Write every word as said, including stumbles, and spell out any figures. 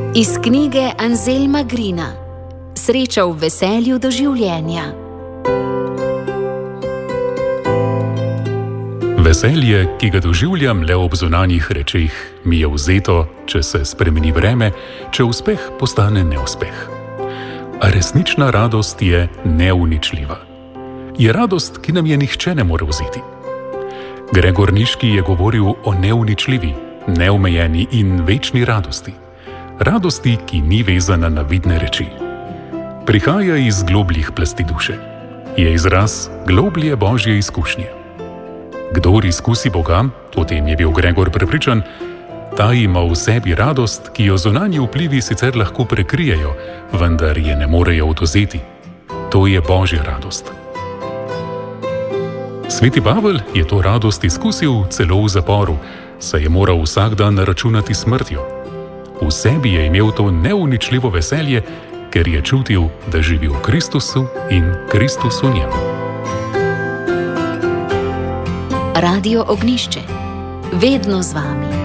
Iz knjige Anselma Grina Sreča v veselju do življenja. Veselje, ki ga doživljam le ob zunanjih rečeh, mi je vzeto, če se spremeni vreme, če uspeh postane neuspeh. A resnična radost je neuničljiva. Je radost, ki nam je nihče ne more vzeti. Gregor Niški je govoril o neuničljivi, neomejeni in večni radosti. Radosti, ki ni vezana na vidne reči. Prihaja iz globljih plasti duše. Je izraz globlje božje izkušnje. Kdor izkusi Boga, o tem je bil Gregor prepričan, ta ima v sebi radost, ki jo zunanji vplivi sicer lahko prekrijejo, vendar je ne morejo odvzeti. To je božja radost. Sveti Pavel je to radost izkusil celo v zaporu, saj je moral vsak dan računati smrtjo. V sebi je imel to neuničljivo veselje, ker je čutil, da živi v Kristusu in Kristus v njem. Radio Ognjišče. Vedno z vami.